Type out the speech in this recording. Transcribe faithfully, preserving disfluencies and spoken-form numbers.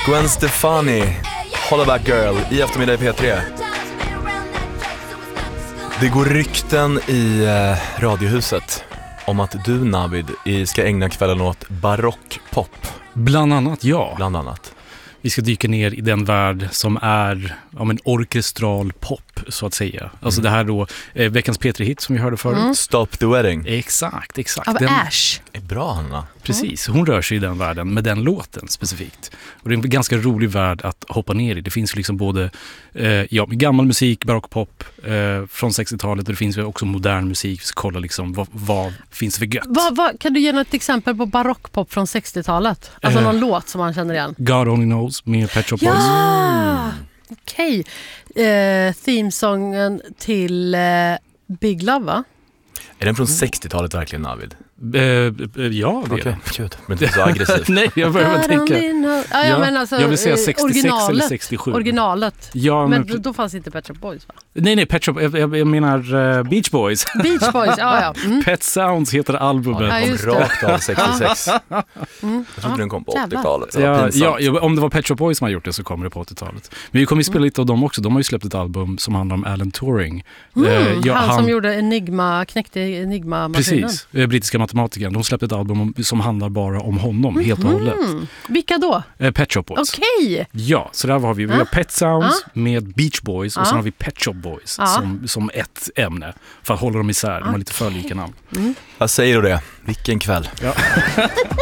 Gwen Stefani, Hollaback Girl i eftermiddag i P tre. Det går rykten i eh, Radiohuset om att du, Navid, ska ägna kvällen åt barockpop. Bland annat, ja. Bland annat. Vi ska dyka ner i den värld som är ja, en orkestral pop, så att säga. Alltså mm. det här då, eh, veckans P tre-hit som vi hörde förut. Mm. Stop the Wedding. Exakt, exakt. Av den Ash. Är bra, Hanna. Precis, hon rör sig i den världen med den låten specifikt. Och det är en ganska rolig värld att hoppa ner i. Det finns liksom både eh, ja, gammal musik, barockpop eh, från sextiotalet, och det finns också modern musik. Vi ska kolla liksom vad, vad finns det för gött. Vad, vad, kan du ge något exempel på barockpop från sextiotalet? Alltså eh, någon låt som man känner igen. God Only Knows med Pet Shop Boys. Ja! Mm. Okej. Okay. Eh, themesången till eh, Big Love, va? Är den från sextiotalet verkligen, Navid? Uh, uh, ja, det okay. är Gud, men inte så aggressivt. Nej, jag börjar tänka. Ja, ja, men alltså, jag vill säga sextiosex originalet, eller sextiosju. Originalet. Ja, men men då fanns inte Pet Shop Boys, va? Nej, nej, Pet Shop, jag, jag menar uh, Beach Boys. Beach Boys, ja, ja. Mm. Pet Sounds heter albumet. Ja, den kom rakt av sextiosex. mm. Jag trodde den kom på åttiotalet. Ja, ja, ja, om det var Pet Shop Boys som har gjort det så kommer det på åttiotalet. Men vi kommer ju spela mm. lite av dem också. De har ju släppt ett album som handlar om Alan Turing. Mm. Uh, ja, han, han som gjorde Enigma, knäckte Enigma-maskinen. Precis, uh, brittiska matematikern. De släppte ett album om, som handlar bara om honom, mm. helt och hållet. Vilka då? Uh, Pet Shop Boys. Okej. Okay. Ja, så där har vi, vi har Pet Sounds med Beach Boys och ah. sen har vi Pet Shop Boys ah. som, som ett ämne. För att hålla dem isär, de har lite för lika namn. Mm. Jag säger då det, vilken kväll. Ja.